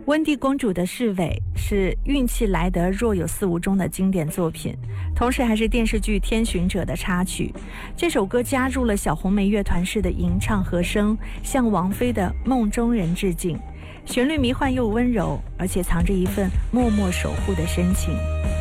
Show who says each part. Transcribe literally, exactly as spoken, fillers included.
Speaker 1: 温蒂公主的侍卫是运气来得若有似无中的经典作品，同时还是电视剧《天巡者》的插曲。这首歌加入了小红莓乐团式的吟唱和声，向王菲的《梦中人》致敬。旋律迷幻又温柔，而且藏着一份默默守护的深情。